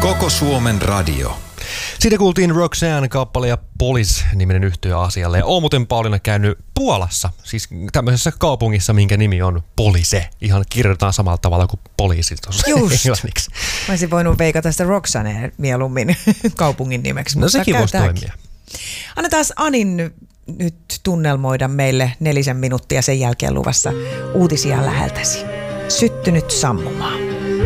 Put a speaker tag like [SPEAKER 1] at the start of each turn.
[SPEAKER 1] Koko Suomen radio.
[SPEAKER 2] Siitä kuultiin Roxanne-kappale ja Police-niminen yhtye asialle. Ja oon muuten Pauliina käynyt Puolassa, siis tämmöisessä kaupungissa, minkä nimi on Police. Ihan kirjoitetaan samalla tavalla kuin poliisi tuossa englanniksi.
[SPEAKER 3] Mä olisin voinut veikata sitä Roxanne mieluummin kaupungin nimeksi.
[SPEAKER 2] No sekin voisi toimia.
[SPEAKER 3] Annetaan Anin nyt tunnelmoida meille 4 minuuttia, sen jälkeen luvassa uutisia läheltäsi. Syttynyt sammumaan.